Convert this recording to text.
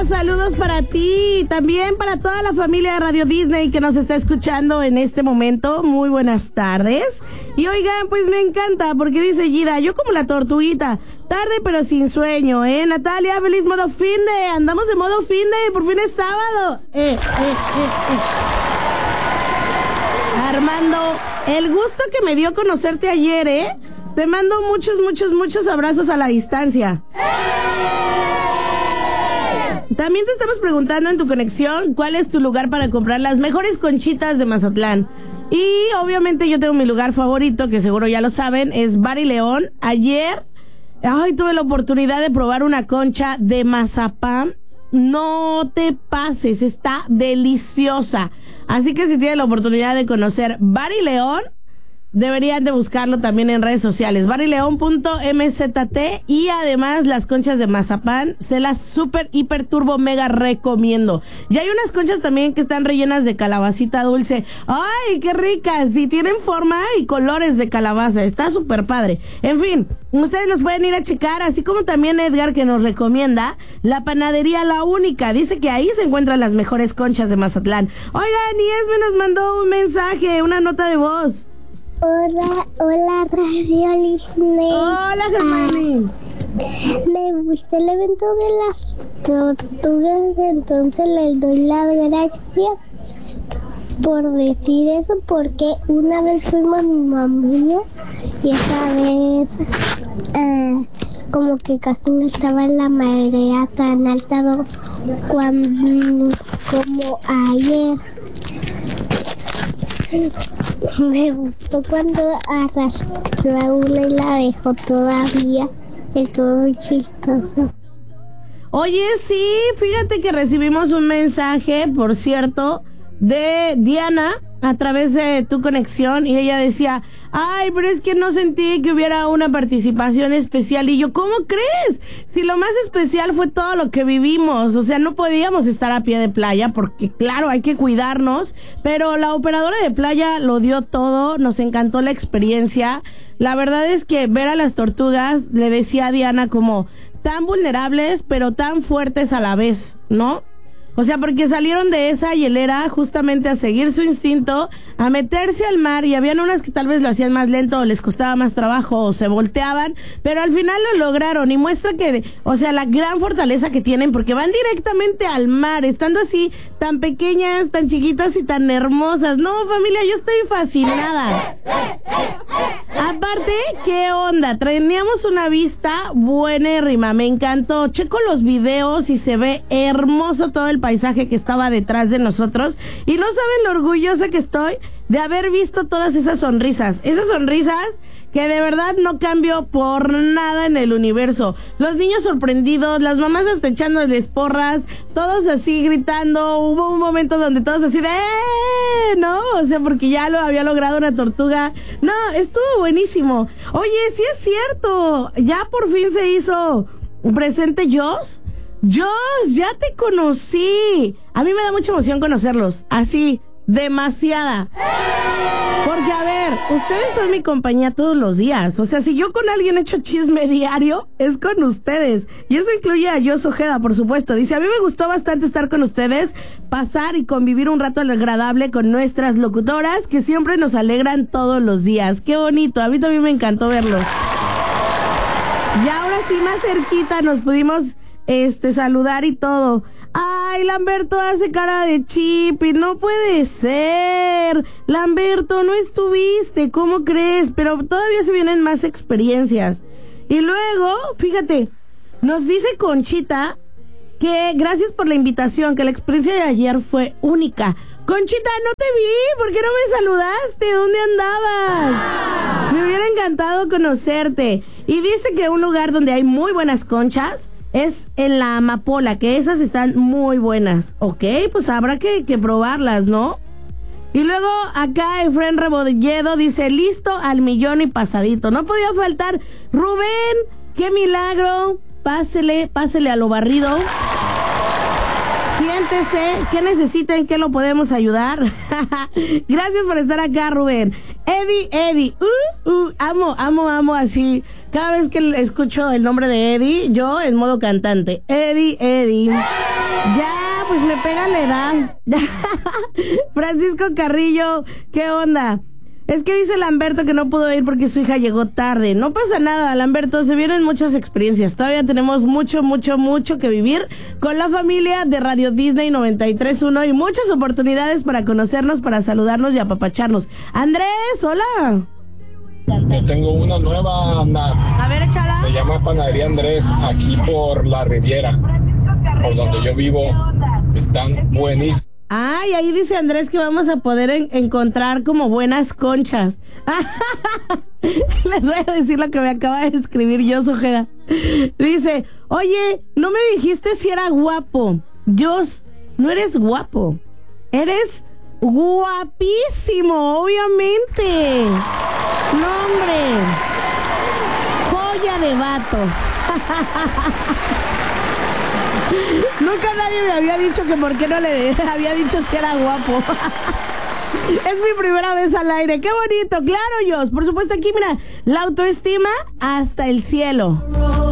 saludos para ti, también para toda la familia de Radio Disney que nos está escuchando en este momento. Muy buenas tardes. Y oigan, pues me encanta porque dice Gida, yo como la tortuguita, tarde pero sin sueño, Natalia, feliz modo finde, andamos de modo finde, por fin es sábado. Armando, el gusto que me dio conocerte ayer, te mando muchos abrazos a la distancia. También te estamos preguntando en tu conexión cuál es tu lugar para comprar las mejores conchitas de Mazatlán. Y obviamente yo tengo mi lugar favorito, que seguro ya lo saben, es Bar y León. Ayer, tuve la oportunidad de probar una concha de mazapán. No te pases, está deliciosa. Así que si tienen la oportunidad de conocer Bar y León, deberían de buscarlo también en redes sociales, barileon.mzt, y además las conchas de mazapán se las super hiper turbo mega recomiendo. Y hay unas conchas también que están rellenas de calabacita dulce. ¡Ay, qué ricas! Y tienen forma y colores de calabaza, está súper padre. En fin, ustedes los pueden ir a checar, así como también Edgar, que nos recomienda la panadería La Única. Dice que ahí se encuentran las mejores conchas de Mazatlán. Oigan, y Esme nos mandó un mensaje, una nota de voz. Hola Radio Disney. Hola, Germani. Me gustó el evento de las tortugas, entonces les doy las gracias por decir eso, porque una vez fuimos mi mamá y yo, y esa vez como que casi no estaba en la marea tan alta como ayer. Me gustó cuando arrastró a una y la dejó todavía. Estuvo muy chistoso. Oye, sí, fíjate que recibimos un mensaje, por cierto, de Diana a través de tu conexión, y ella decía, ay, pero es que no sentí que hubiera una participación especial. Y yo, ¿cómo crees? Si lo más especial fue todo lo que vivimos, o sea, no podíamos estar a pie de playa porque, claro, hay que cuidarnos, pero la operadora de playa lo dio todo, nos encantó la experiencia. La verdad es que ver a las tortugas, le decía a Diana, como tan vulnerables, pero tan fuertes a la vez, ¿no? O sea, porque salieron de esa hielera justamente a seguir su instinto, a meterse al mar, y habían unas que tal vez lo hacían más lento o les costaba más trabajo o se volteaban, pero al final lo lograron, y muestra que, o sea, la gran fortaleza que tienen, porque van directamente al mar, estando así tan pequeñas, tan chiquitas y tan hermosas. No, familia, yo estoy fascinada. Aparte, ¿qué onda? Teníamos una vista buenérrima, me encantó. Checo los videos y se ve hermoso todo el paisaje que estaba detrás de nosotros, y no saben lo orgullosa que estoy de haber visto todas esas sonrisas que de verdad no cambio por nada en el universo. Los niños sorprendidos, las mamás hasta echándoles porras, todos así gritando. Hubo un momento donde todos así de ¿no? O sea, porque ya lo había logrado una tortuga. No, estuvo buenísimo. Oye, sí es cierto, ya por fin se hizo presente Joss. Joss, ya te conocí. A mí me da mucha emoción conocerlos, así, demasiada. Porque, a ver, ustedes son mi compañía todos los días. O sea, si yo con alguien echo chisme diario, es con ustedes. Y eso incluye a Joss Ojeda, por supuesto. Dice, a mí me gustó bastante estar con ustedes, pasar y convivir un rato agradable con nuestras locutoras, que siempre nos alegran todos los días. Qué bonito, a mí también me encantó verlos. Y ahora sí, más cerquita nos pudimos saludar y todo. Ay, Lamberto hace cara de chip y no puede ser. Lamberto, no estuviste, ¿cómo crees? Pero todavía se vienen más experiencias. Y luego, fíjate, nos dice Conchita que gracias por la invitación, que la experiencia de ayer fue única. Conchita, no te vi, ¿por qué no me saludaste? ¿Dónde andabas? Me hubiera encantado conocerte. Y dice que un lugar donde hay muy buenas conchas es en la Amapola, que esas están muy buenas. Ok, pues habrá que probarlas, ¿no? Y luego acá Efren Rebolledo dice, listo al millón y pasadito. No podía faltar Rubén, qué milagro. Pásele a lo barrido. Siéntese, ¿qué necesita? ¿En qué lo podemos ayudar? Gracias por estar acá, Rubén. Eddie, amo así. Cada vez que escucho el nombre de Eddie, yo en modo cantante. Eddie. Ya, pues me pega la edad. Francisco Carrillo, ¿qué onda? Es que dice Lamberto que no pudo ir porque su hija llegó tarde. No pasa nada, Lamberto, se vienen muchas experiencias. Todavía tenemos mucho que vivir con la familia de Radio Disney 93.1 y muchas oportunidades para conocernos, para saludarnos y apapacharnos. Andrés, hola. Yo tengo una nueva, Ana. A ver, échala. Se llama Panadería Andrés, aquí por la Riviera, por donde yo vivo. Están buenísimos. Ay, ahí dice Andrés que vamos a poder encontrar como buenas conchas. Les voy a decir lo que me acaba de escribir yo, Ojeda. Dice, oye, no me dijiste si era guapo. Jos, no eres guapo. Eres guapísimo, obviamente. No, hombre. Joya de vato. Nunca nadie me había dicho que por qué no le había dicho si era guapo. Es mi primera vez al aire. ¡Qué bonito! Claro, Jos. Por supuesto, aquí, mira, la autoestima hasta el cielo.